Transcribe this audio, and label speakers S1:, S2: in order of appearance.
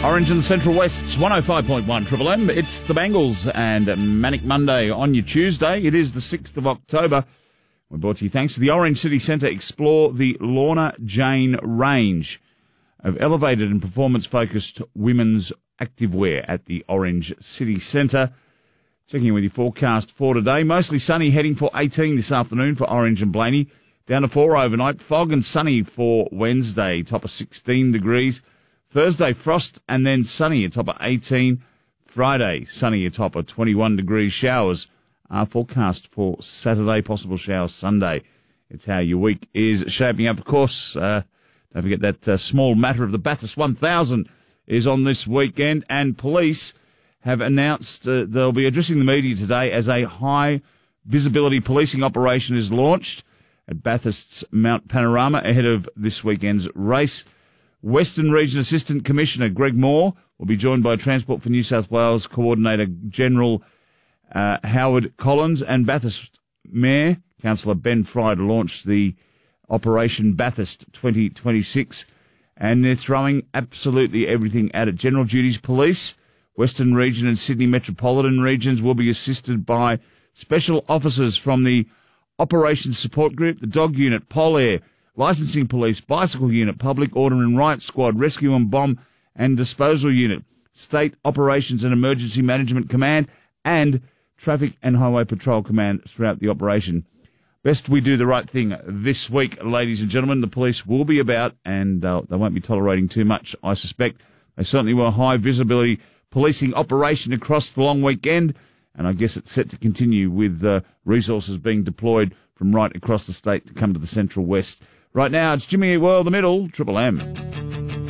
S1: Orange in the Central West's 105.1 Triple M. It's the Bangles and Manic Monday on your Tuesday. It is the 6th of October. We're brought to you thanks to the Orange City Centre. Explore the Lorna Jane range of elevated and performance-focused women's activewear at the Orange City Centre. Checking in with your forecast for today. Mostly sunny, heading for 18 this afternoon for Orange and Blaney. Down to 4 overnight. Fog and sunny for Wednesday, top of 16 degrees. Thursday, frost and then sunny, a top of 18. Friday, sunny, a top of 21 degrees. Showers are forecast for Saturday, possible showers Sunday. It's how your week is shaping up. Of course, don't forget that small matter of the Bathurst 1000 is on this weekend, and police have announced they'll be addressing the media today as a high-visibility policing operation is launched at Bathurst's Mount Panorama ahead of this weekend's race. Western Region Assistant Commissioner Greg Moore will be joined by Transport for New South Wales Coordinator General Howard Collins, and Bathurst Mayor Councillor Ben Fry to launch the Operation Bathurst 2026. And they're throwing absolutely everything at it. General Duties Police, Western Region and Sydney Metropolitan Regions will be assisted by special officers from the Operations Support Group, the Dog Unit, Polair, Licensing Police, Bicycle Unit, Public Order and Riot Squad, Rescue and Bomb and Disposal Unit, State Operations and Emergency Management Command, and Traffic and Highway Patrol Command throughout the operation. Best we do the right thing this week, ladies and gentlemen. The police will be about, and they won't be tolerating too much, I suspect. They certainly were a high-visibility policing operation across the long weekend, and I guess it's set to continue with resources being deployed from right across the state to come to the Central West. Right now, it's Jimmy World, the Middle, Triple M.